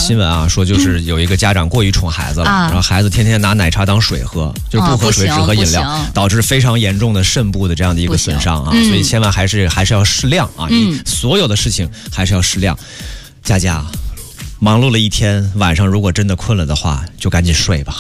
新闻啊，说就是有一个家长过于宠孩子了，然后孩子天天拿奶茶当水喝，就是不喝水只喝饮料，导致非常严重的肾部的这样的一个损伤啊，所以千万还是要适量啊，你所有的事情还是要适量。佳佳，忙碌了一天，晚上如果真的困了的话，就赶紧睡吧。